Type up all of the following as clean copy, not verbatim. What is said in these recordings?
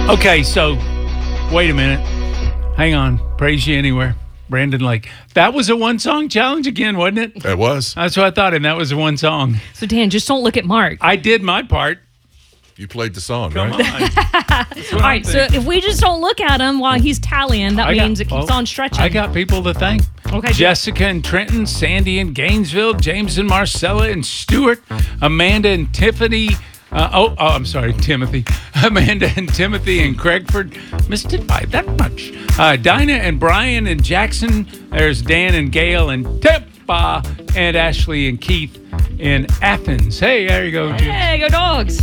Okay, so wait a minute. Hang on. Praise You Anywhere. Brandon Lake. That was a one-song challenge again, wasn't it? It was. That's what I thought, and that was a one song. So, Dan, just don't look at Mark. I did my part. You played the song, Come right? on. All right, so if we just don't look at him while he's tallying, that means it keeps on stretching. I got people to thank. Okay. Jessica and Trenton, Sandy and Gainesville, James and Marcella and Stuart, Amanda and Tiffany. I'm sorry, Timothy. Amanda and Timothy and Craigford. Missed it by that much. Dinah and Brian and Jackson. There's Dan and Gail and Tippa and Ashley and Keith in Athens. Hey, there you go, Jim. Hey, go Dogs.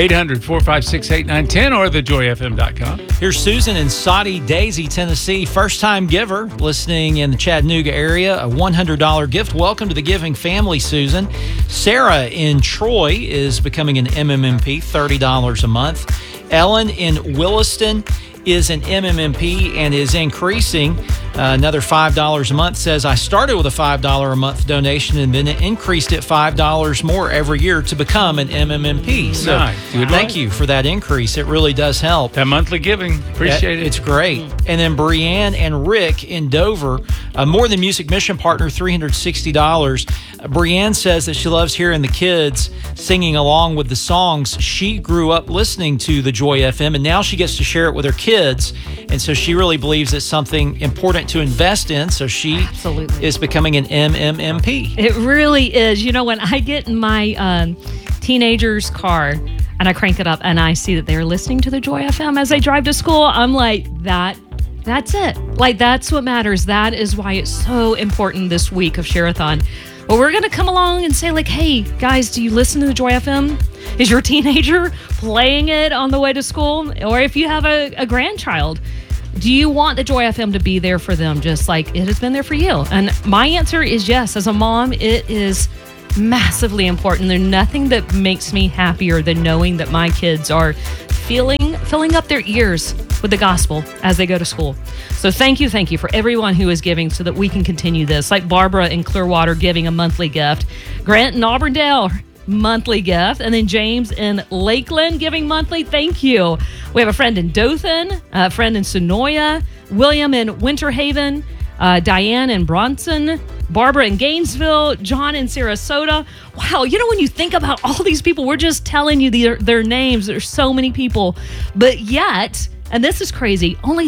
800-456-8910 or thejoyfm.com. Here's Susan in Soddy Daisy, Tennessee. First-time giver listening in the Chattanooga area. A $100 gift. Welcome to the giving family, Susan. Sarah in Troy is becoming an MMMP, $30 a month. Ellen in Williston is an MMMP and is increasing another $5 a month. Says, I started with a $5 a month donation and then it increased it $5 more every year to become an MMMP. So Nice. thank you for that increase. It really does help. That monthly giving. Appreciate it. It's great. And then Brianne and Rick in Dover, More Than Music Mission Partner, $360. Brianne says that she loves hearing the kids singing along with the songs. She grew up listening to the Joy FM, and now she gets to share it with her kids. And so she really believes it's something important to invest in. So she Absolutely. is becoming an MMMP. It really is. You know, when I get in my teenager's car and I crank it up and I see that they're listening to the Joy FM as they drive to school, I'm like, that's it. Like, that's what matters. That is why it's so important this week of Share-a-thon. Well, we're going to come along and say, like, hey, guys, do you listen to the Joy FM? Is your teenager playing it on the way to school? Or if you have a grandchild, do you want the Joy FM to be there for them just like it has been there for you? And my answer is yes. As a mom, it is massively important. There's nothing that makes me happier than knowing that my kids are filling up their ears with the gospel as they go to school. So thank you for everyone who is giving so that we can continue this. Like Barbara in Clearwater giving a monthly gift. Grant in Auburndale, monthly gift. And then James in Lakeland giving monthly. Thank you. We have a friend in Dothan, a friend in Sonoya, William in Winter Haven, Diane in Bronson, Barbara in Gainesville, John in Sarasota. Wow, you know, when you think about all these people, we're just telling you their names. There's so many people. But yet, and this is crazy, only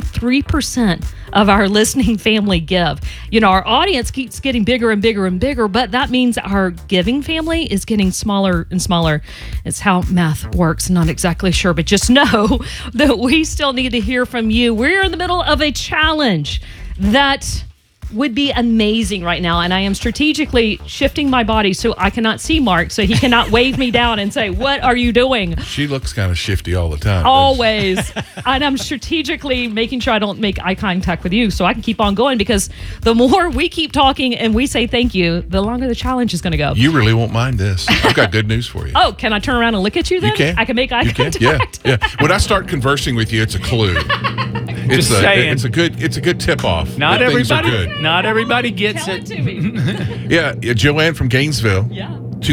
3% of our listening family give. You know, our audience keeps getting bigger and bigger and bigger, but that means our giving family is getting smaller and smaller. It's how math works. Not exactly sure, but just know that we still need to hear from you. We're in the middle of a challenge that would be amazing right now, and I am strategically shifting my body so I cannot see Mark, so he cannot wave me down and say, what are you doing? She looks kind of shifty all the time. Always. And I'm strategically making sure I don't make eye contact with you so I can keep on going, because the more we keep talking and we say thank you, the longer the challenge is going to go. You really won't mind this. I've got good news for you. Oh, can I turn around and look at you then? You can. I can make eye contact? Yeah. When I start conversing with you, it's a clue. Just saying. It's a good tip off. Not that things are everybody. good. Not everybody gets Tell it. it to me. Yeah, Joanne from Gainesville. Yeah.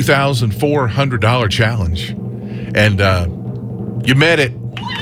$2,400 challenge, and you met it.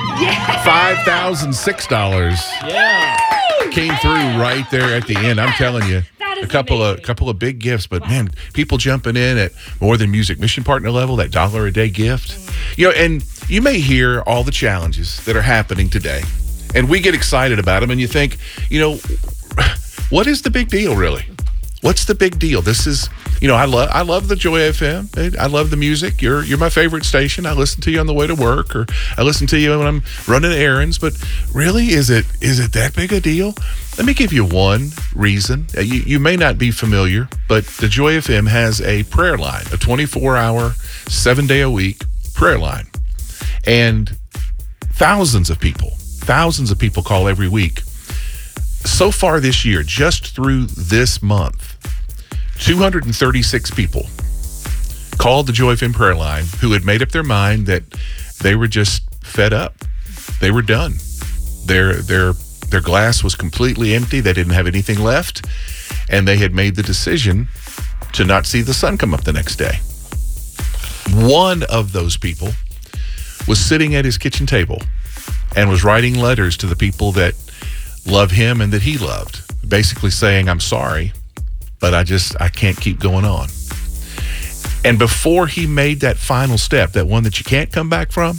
$5,006. Yeah. Came through right there at the end. I'm telling you. That is A couple of big gifts, but man, people jumping in at More Than Music Mission Partner level, that $1 a day gift. You know, and you may hear all the challenges that are happening today, and we get excited about them, and you think, you know, what is the big deal really? What's the big deal? This is, you know, I love the Joy FM. I love the music. You're my favorite station. I listen to you on the way to work, or I listen to you when I'm running errands. But really, is it that big a deal? Let me give you one reason. You may not be familiar, but the Joy FM has a prayer line, a 24-hour, 7-day-a-week prayer line. And thousands of people call every week. So far this year, just through this month, 236 people called the Joy FM prayer line who had made up their mind that they were just fed up. They were done. Their glass was completely empty. They didn't have anything left, and they had made the decision to not see the sun come up the next day. One of those people was sitting at his kitchen table and was writing letters to the people that love him and that he loved, basically saying, I'm sorry, but I can't keep going on. And before he made that final step, that one that you can't come back from,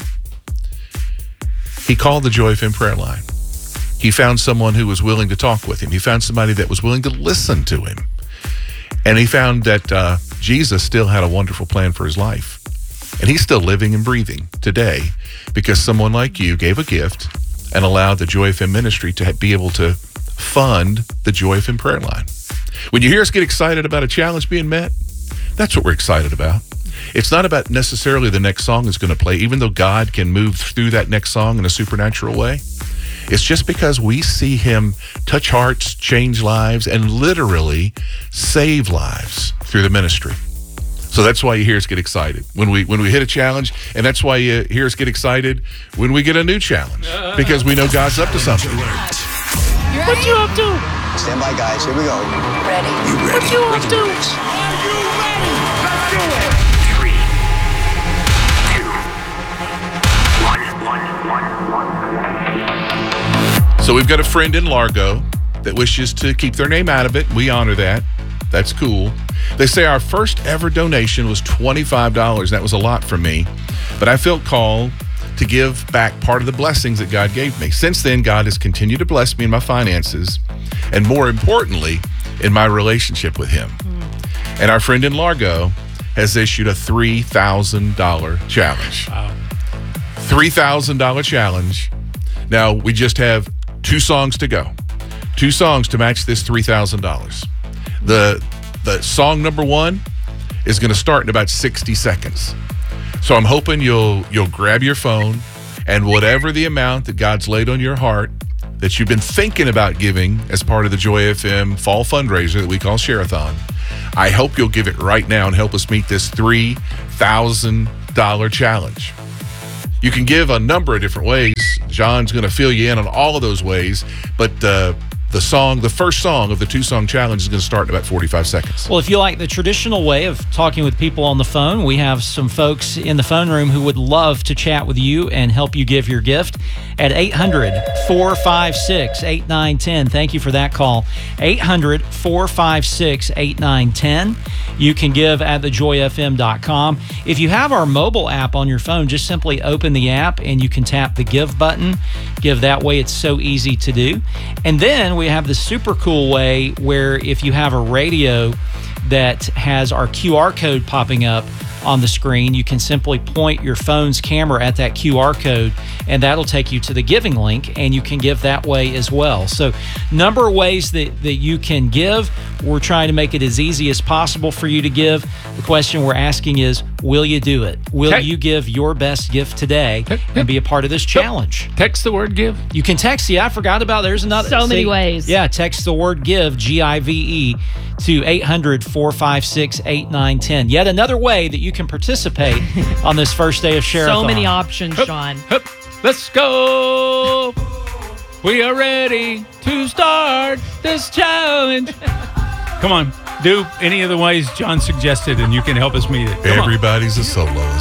he called the Joy FM prayer line. He found someone who was willing to talk with him. He found somebody that was willing to listen to him. And he found that Jesus still had a wonderful plan for his life. And he's still living and breathing today because someone like you gave a gift and allowed the Joy FM ministry to be able to fund the Joy FM prayer line. When you hear us get excited about a challenge being met, that's what we're excited about. It's not about necessarily the next song is going to play, even though God can move through that next song in a supernatural way. It's just because we see him touch hearts, change lives, and literally save lives through the ministry. So that's why you hear us get excited when we hit a challenge, and that's why you hear us get excited when we get a new challenge, because we know God's up to something. What you up to? Stand by, guys. Here we go. Ready. What you up to? Are you ready? Let's do it. 3, 2, 1. So we've got a friend in Largo that wishes to keep their name out of it. We honor that. That's cool. They say our first ever donation was $25. That was a lot for me, but I felt called to give back part of the blessings that God gave me. Since then, God has continued to bless me in my finances, and more importantly, in my relationship with him. And our friend in Largo has issued a $3,000 challenge. Wow. $3,000 challenge. Now, we just have 2 songs to go. 2 songs to match this $3,000. The song number 1 is going to start in about 60 seconds. So I'm hoping you'll grab your phone, and whatever the amount that God's laid on your heart that you've been thinking about giving as part of the Joy FM fall fundraiser that we call Share-a-thon, I hope you'll give it right now and help us meet this $3,000 challenge. You can give a number of different ways. John's going to fill you in on all of those ways, but the first song of the 2-song challenge is going to start in about 45 seconds. Well, if you like the traditional way of talking with people on the phone, we have some folks in the phone room who would love to chat with you and help you give your gift at 800-456-8910. Thank you for that call. 800-456-8910. You can give at thejoyfm.com. If you have our mobile app on your phone, just simply open the app and you can tap the give button. Give that way. It's so easy to do. And then we have the super cool way where if you have a radio that has our QR code popping up on the screen, you can simply point your phone's camera at that QR code and that'll take you to the giving link, and you can give that way as well. So number of ways that you can give. We're trying to make it as easy as possible for you to give. The question we're asking is, will you do it? Will you give your best gift today and be a part of this challenge? Text the word give. You can text. Yeah, I forgot about there's another. So many ways. Yeah, text the word give, GIVE, to 800-456-8910. Yet another way that you can participate on this first day of Share-a-thon. So many options, Hup, Sean. hup. Let's go. We are ready to start this challenge. Come on. Do any of the ways John suggested, and you can help us meet it. Come on. Everybody's a soloist.